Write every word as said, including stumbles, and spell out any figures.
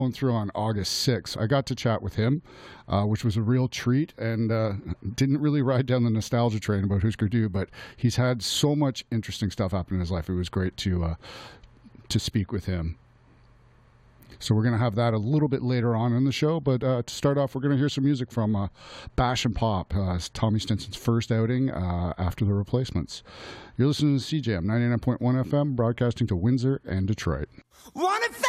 going through on August sixth. I got to chat with him, uh, which was a real treat, and uh, didn't really ride down the nostalgia train about Husker Du, but he's had so much interesting stuff happen in his life. It was great to uh, to speak with him. So we're going to have that a little bit later on in the show, but uh, to start off, we're going to hear some music from uh, Bash and Pop, uh, Tommy Stinson's first outing uh, after the Replacements. You're listening to C J M ninety-nine point one F M, broadcasting to Windsor and Detroit. Wanna